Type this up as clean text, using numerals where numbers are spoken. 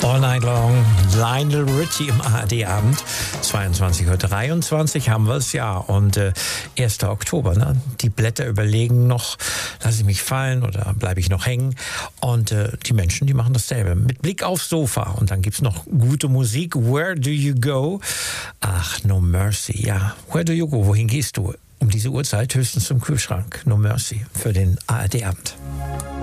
All Night Long, Lionel Richie im ARD-Abend. 22:23 haben wir es, ja. Und 1. Oktober, ne? Die Blätter überlegen noch, lasse ich mich fallen oder bleibe ich noch hängen? Und die Menschen, die machen dasselbe. Mit Blick aufs Sofa. Und dann gibt's noch gute Musik. Where do you go? Ach, No Mercy, ja. Where do you go? Wohin gehst du? Um diese Uhrzeit höchstens zum Kühlschrank. No Mercy für den ARD-Abend.